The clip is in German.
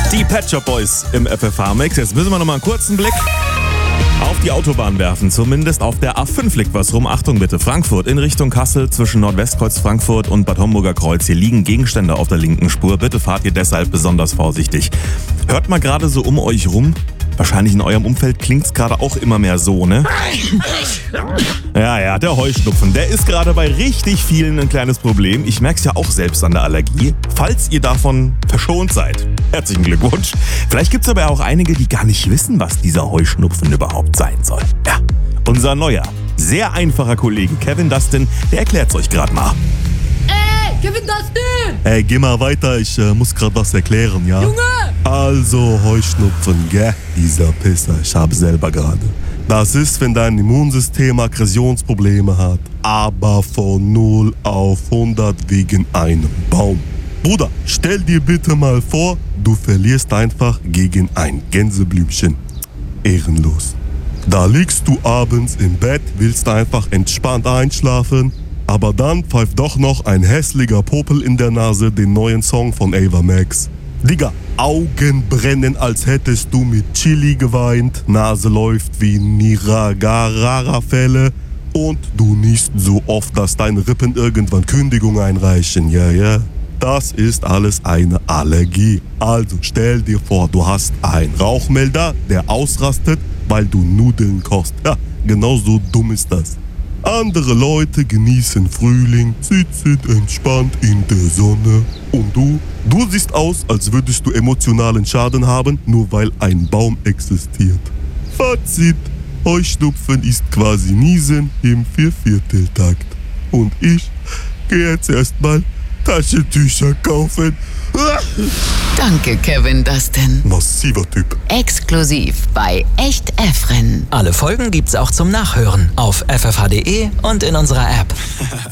Die Pet Shop Boys im FFH-Mix. Jetzt müssen wir noch mal einen kurzen Blick auf die Autobahn werfen. Zumindest auf der A5 liegt was rum. Achtung bitte, Frankfurt in Richtung Kassel zwischen Nordwestkreuz Frankfurt und Bad Homburger Kreuz. Hier liegen Gegenstände auf der linken Spur. Bitte fahrt ihr deshalb besonders vorsichtig. Hört mal gerade so um euch rum. Wahrscheinlich in eurem Umfeld klingt's gerade auch immer mehr so, ne? Ja, der Heuschnupfen, der ist gerade bei richtig vielen ein kleines Problem. Ich merk's ja auch selbst an der Allergie. Falls ihr davon verschont seid, herzlichen Glückwunsch. Vielleicht gibt's aber auch einige, die gar nicht wissen, was dieser Heuschnupfen überhaupt sein soll. Ja, unser neuer, sehr einfacher Kollege Kevin Dustin, der erklärt's euch gerade mal. Kevin Dustin! Ey, geh mal weiter, ich muss grad was erklären, ja? Junge! Also, Heuschnupfen, gell? Dieser Pisser, ich hab selber gerade. Das ist, wenn dein Immunsystem Aggressionsprobleme hat. Aber von 0 auf 100 wegen einem Baum. Bruder, stell dir bitte mal vor, du verlierst einfach gegen ein Gänseblümchen. Ehrenlos. Da liegst du abends im Bett, willst einfach entspannt einschlafen, aber dann pfeift doch noch ein hässlicher Popel in der Nase den neuen Song von Ava Max. Digga, Augen brennen, als hättest du mit Chili geweint, Nase läuft wie Niagara-Fälle und du niest so oft, dass deine Rippen irgendwann Kündigung einreichen. Ja. Das ist alles eine Allergie. Also stell dir vor, du hast einen Rauchmelder, der ausrastet, weil du Nudeln kochst. Ja, genau so dumm ist das. Andere Leute genießen Frühling, sitzen entspannt in der Sonne. Und du siehst aus, als würdest du emotionalen Schaden haben, nur weil ein Baum existiert. Fazit: Heuschnupfen ist quasi Niesen im 4/4-Takt. Und ich gehe jetzt erstmal Taschentücher kaufen. Danke, Kevin Dustin. Massiver Typ. Exklusiv bei Echt Efren. Alle Folgen gibt's auch zum Nachhören auf ffh.de und in unserer App.